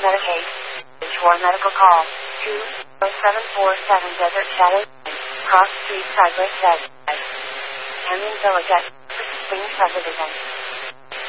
Medicaid. For a medical call, 20747 Desert Shadow, Cross Street, Cypress, Ed. Hamlin Village at Spring Subdivision.